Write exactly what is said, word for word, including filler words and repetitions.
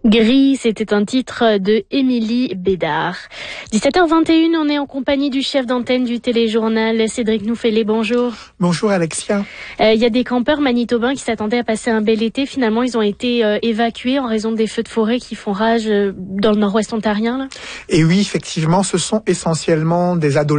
Gris, c'était un titre de Émilie Bédard. dix-sept heures vingt et une, on est en compagnie du chef d'antenne du téléjournal, Cédric Nouffelet. Bonjour. Bonjour Alexia. Il euh, y a des campeurs manitobains qui s'attendaient à passer un bel été. Finalement, ils ont été euh, évacués en raison des feux de forêt qui font rage euh, dans le nord-ouest ontarien. Là. Et oui, effectivement, ce sont essentiellement des adolescents